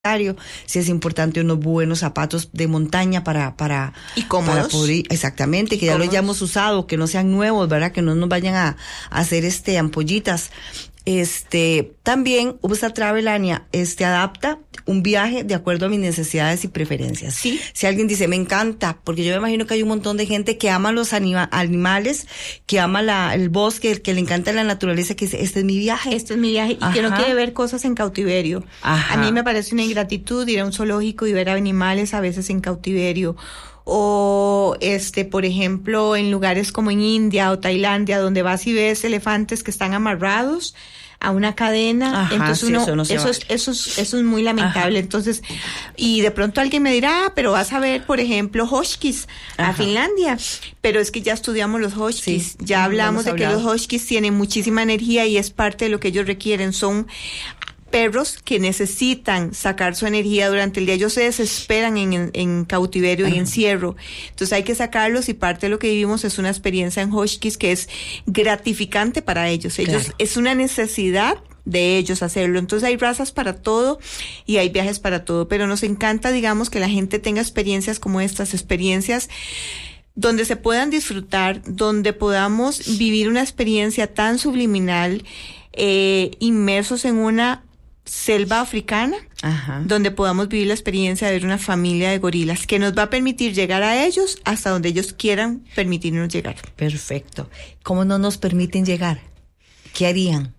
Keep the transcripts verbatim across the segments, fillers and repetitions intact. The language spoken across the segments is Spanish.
si es importante unos buenos zapatos de montaña para para y cómodos, para poder, exactamente, que ya los hayamos usado, que no sean nuevos, verdad, que no nos vayan a, a hacer este ampollitas. Este, también Usa Travelania este adapta un viaje de acuerdo a mis necesidades y preferencias. Sí. Si alguien dice, me encanta, porque yo me imagino que hay un montón de gente que ama los anima, animales, que ama la, el bosque, que le encanta la naturaleza, que dice, este es mi viaje. Este es mi viaje, y Ajá. que no quiere ver cosas en cautiverio. Ajá. A mí me parece una ingratitud ir a un zoológico y ver animales a veces en cautiverio. O, este, por ejemplo, en lugares como en India o Tailandia, donde vas y ves elefantes que están amarrados a una cadena. Ajá, entonces sí, uno, eso, no se eso, es, eso, es, eso es muy lamentable. Ajá. Entonces, y de pronto alguien me dirá, ah, pero vas a ver, por ejemplo, huskies a Finlandia. Pero es que ya estudiamos los huskies, sí, ya hablamos de hablado. que los huskies tienen muchísima energía y es parte de lo que ellos requieren. Son perros que necesitan sacar su energía durante el día. Ellos se desesperan en, en, en cautiverio Ajá. y encierro. Entonces hay que sacarlos, y parte de lo que vivimos es una experiencia en huskies que es gratificante para ellos. Ellos claro. Es una necesidad de ellos hacerlo. Entonces hay razas para todo y hay viajes para todo, pero nos encanta, digamos, que la gente tenga experiencias como estas, experiencias donde se puedan disfrutar, donde podamos vivir una experiencia tan subliminal, eh, inmersos en una selva africana, Ajá. donde podamos vivir la experiencia de ver una familia de gorilas que nos va a permitir llegar a ellos hasta donde ellos quieran permitirnos llegar. Perfecto. ¿Cómo no nos permiten llegar? ¿Qué harían?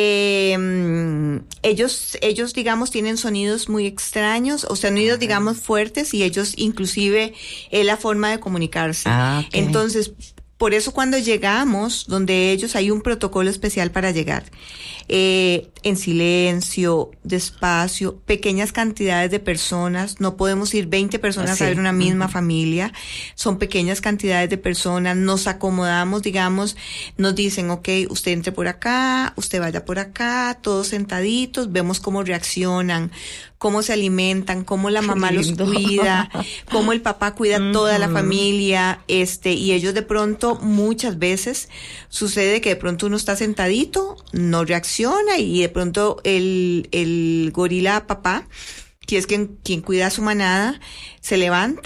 Eh, ellos, ellos, digamos, tienen sonidos muy extraños, o sonidos, Ajá. digamos, fuertes, y ellos inclusive es la forma de comunicarse. Ah, okay. Entonces, por eso cuando llegamos, donde ellos, hay un protocolo especial para llegar. Eh, en silencio, despacio, pequeñas cantidades de personas. No podemos ir veinte personas sí. a ver una misma uh-huh. familia. Son pequeñas cantidades de personas. Nos acomodamos, digamos, nos dicen, ok, usted entre por acá, usted vaya por acá, todos sentaditos, vemos cómo reaccionan, cómo se alimentan, cómo la mamá los cuida, cómo el papá cuida uh-huh. toda la familia, este, y ellos de pronto, muchas veces, sucede que de pronto uno está sentadito, no reacciona, y de pronto el, el gorila papá, que es quien, quien cuida a su manada, se levanta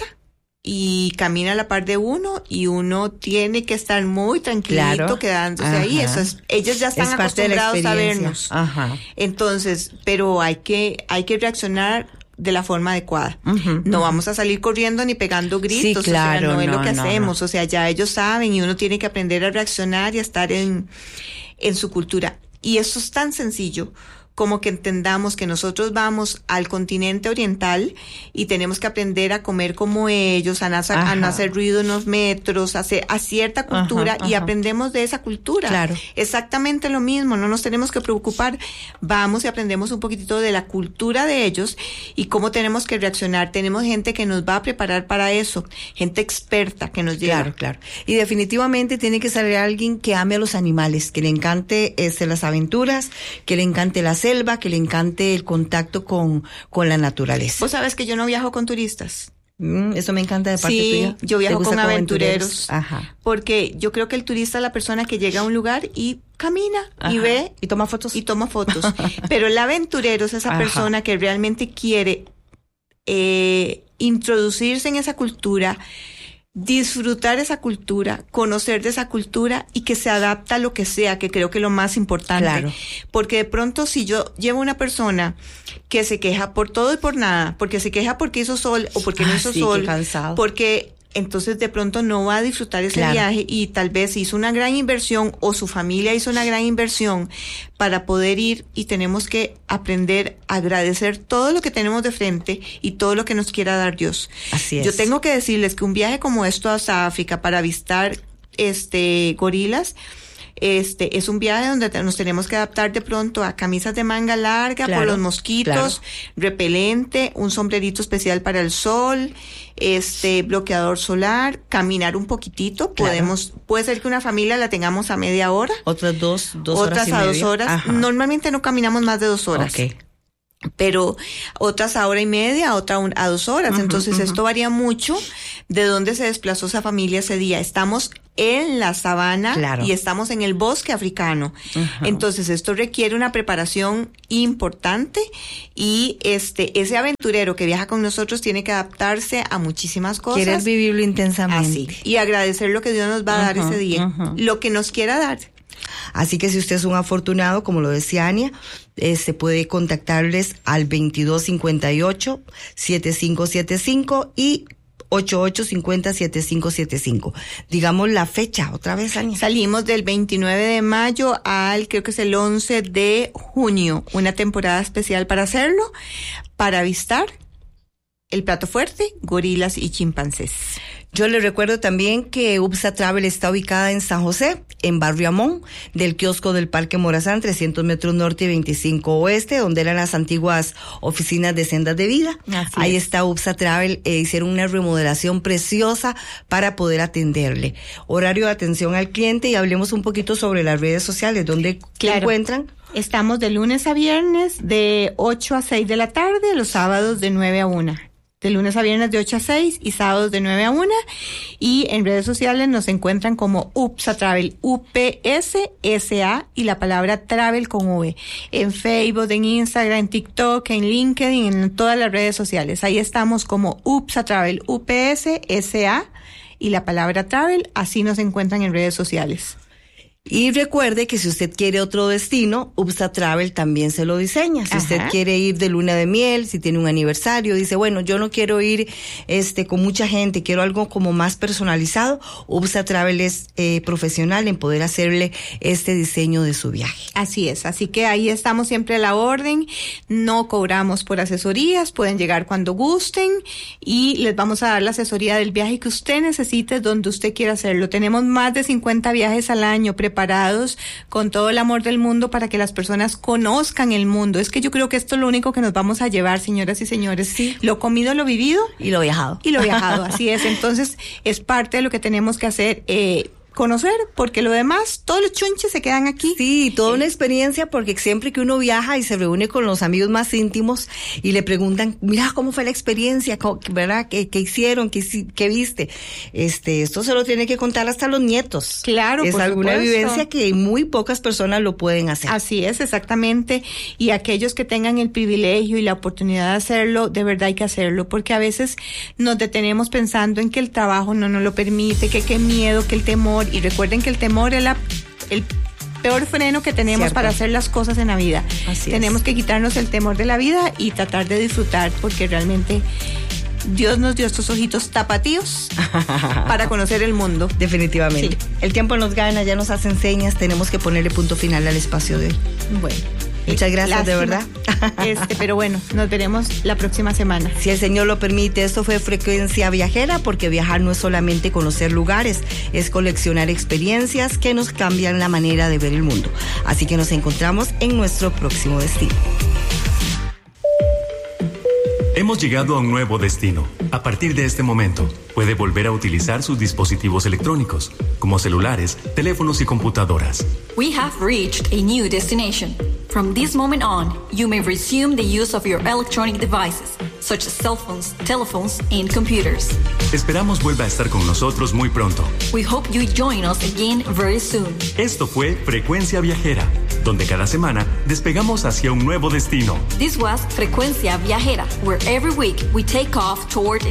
y camina a la par de uno, y uno tiene que estar muy tranquilito, claro. quedándose Ajá. ahí. Eso es, ellos ya están es acostumbrados a vernos. Ajá. Entonces, pero hay que, hay que reaccionar de la forma adecuada. Uh-huh, no uh-huh. vamos a salir corriendo ni pegando gritos, sí, claro, o sea, no, no es lo que no, hacemos, no. o sea, ya ellos saben, y uno tiene que aprender a reaccionar y a estar en, en su cultura. Y eso es tan sencillo como que entendamos que nosotros vamos al continente oriental y tenemos que aprender a comer como ellos, a no hacer, a no hacer ruido en los metros, a, hacer, a cierta cultura, ajá, ajá. y aprendemos de esa cultura. Claro. Exactamente lo mismo, no nos tenemos que preocupar. Vamos y aprendemos un poquitito de la cultura de ellos y cómo tenemos que reaccionar. Tenemos gente que nos va a preparar para eso, gente experta que nos lleva. Claro, claro. Y definitivamente tiene que salir alguien que ame a los animales, que le encante este, las aventuras, que le encante la selva, que le encante el contacto con, con la naturaleza. Vos sabes que yo no viajo con turistas. Mm, eso me encanta de parte sí, tuya. Sí, yo viajo con aventureros. aventureros. Ajá. Porque yo creo que el turista es la persona que llega a un lugar y camina, ajá, y ve. Y toma fotos. Y toma fotos. Pero el aventurero es esa, ajá, persona que realmente quiere eh, introducirse en esa cultura, disfrutar esa cultura, conocer de esa cultura y que se adapta a lo que sea, que creo que es lo más importante. Claro. Porque de pronto si yo llevo una persona que se queja por todo y por nada, porque se queja porque hizo sol o porque no ah, hizo sí, sol, qué cansado. porque entonces de pronto no va a disfrutar ese, claro, viaje, y tal vez hizo una gran inversión o su familia hizo una gran inversión para poder ir, y tenemos que aprender a agradecer todo lo que tenemos de frente y todo lo que nos quiera dar Dios. Así es. Yo tengo que decirles que un viaje como esto hasta África para avistar este gorilas, Este, es un viaje donde nos tenemos que adaptar de pronto a camisas de manga larga, claro, por los mosquitos, claro, repelente, un sombrerito especial para el sol, este, bloqueador solar, caminar un poquitito, claro, podemos, puede ser que una familia la tengamos a media hora. Otras dos, dos otras horas y a media. dos horas. Ajá. Normalmente no caminamos más de dos horas. Okay. pero otras a hora y media, otra un, a dos horas. Uh-huh, Entonces uh-huh. esto varía mucho de dónde se desplazó esa familia ese día. Estamos en la sabana claro. y estamos en el bosque africano. Uh-huh. Entonces esto requiere una preparación importante y este ese aventurero que viaja con nosotros tiene que adaptarse a muchísimas cosas. Quieres vivirlo intensamente. Así, y agradecer lo que Dios nos va a uh-huh, dar ese día, uh-huh. lo que nos quiera dar. Así que si usted es un afortunado, como lo decía Ania, eh, se puede contactarles al veintidós cincuenta y ocho, setenta y cinco setenta y cinco y ochenta y ocho cincuenta, setenta y cinco setenta y cinco. Digamos la fecha, otra vez, Ania. Salimos del veintinueve de mayo al, creo que es el once de junio, una temporada especial para hacerlo, para avistar el plato fuerte, gorilas y chimpancés. Yo les recuerdo también que UPSA Travel está ubicada en San José, en Barrio Amón, del kiosco del Parque Morazán, trescientos metros norte y veinticinco oeste, donde eran las antiguas oficinas de Sendas de Vida. Así Ahí es. está UPSA Travel, eh, hicieron una remodelación preciosa para poder atenderle. Horario de atención al cliente, y hablemos un poquito sobre las redes sociales, donde claro. se encuentran. Estamos de lunes a viernes de ocho a seis de la tarde, los sábados de nueve a una. De lunes a viernes de ocho a seis y sábados de nueve a una. Y en redes sociales nos encuentran como UPSA Travel, U P S S A y la palabra Travel con V. En Facebook, en Instagram, en TikTok, en LinkedIn, en todas las redes sociales. Ahí estamos como UPSA Travel, U P S S A y la palabra Travel. Así nos encuentran en redes sociales. Y recuerde que si usted quiere otro destino, UPSA Travel también se lo diseña. Si Ajá. usted quiere ir de luna de miel, si tiene un aniversario, dice, bueno, yo no quiero ir este con mucha gente, quiero algo como más personalizado, UPSA Travel es eh, profesional en poder hacerle este diseño de su viaje. Así es, así que ahí estamos siempre a la orden, no cobramos por asesorías, pueden llegar cuando gusten y les vamos a dar la asesoría del viaje que usted necesite, donde usted quiera hacerlo. Tenemos más de cincuenta viajes al año preparados preparados con todo el amor del mundo para que las personas conozcan el mundo. Es que yo creo que esto es lo único que nos vamos a llevar, señoras y señores. Sí. Lo comido, lo vivido. Y lo viajado. Y lo viajado, así es. Entonces, es parte de lo que tenemos que hacer, eh, conocer, porque lo demás, todos los chunches se quedan aquí. Sí, toda una experiencia, porque siempre que uno viaja y se reúne con los amigos más íntimos y le preguntan, mira, ¿cómo fue la experiencia? ¿Verdad? ¿Qué, qué hicieron? ¿Qué, ¿Qué viste? Este, esto se lo tiene que contar hasta los nietos. Claro, es por alguna supuesto. vivencia que muy pocas personas lo pueden hacer. Así es, exactamente. Y aquellos que tengan el privilegio y la oportunidad de hacerlo, de verdad hay que hacerlo, porque a veces nos detenemos pensando en que el trabajo no nos lo permite, que qué miedo, que el temor. Y recuerden que el temor es la, el peor freno que tenemos Cierto. para hacer las cosas en la vida. Así tenemos es. que quitarnos el temor de la vida y tratar de disfrutar, porque realmente Dios nos dio estos ojitos tapatíos para conocer el mundo. Definitivamente. Sí. El tiempo nos gana, ya nos hacen señas, tenemos que ponerle punto final al espacio de hoy. Bueno. Muchas gracias, Lástima. de verdad. Este, pero bueno, nos veremos la próxima semana. Si el Señor lo permite. Esto fue Frecuencia Viajera, porque viajar no es solamente conocer lugares, es coleccionar experiencias que nos cambian la manera de ver el mundo. Así que nos encontramos en nuestro próximo destino. Hemos llegado a un nuevo destino. A partir de este momento, puede volver a utilizar sus dispositivos electrónicos, como celulares, teléfonos y computadoras. We have reached a new destination. From this moment on, you may resume the use of your electronic devices, such as cell phones, telephones, and computers. Esperamos vuelva a estar con nosotros muy pronto. We hope you join us again very soon. Esto fue Frecuencia Viajera, donde cada semana despegamos hacia un nuevo destino. This was Frecuencia Viajera, where every week we take off toward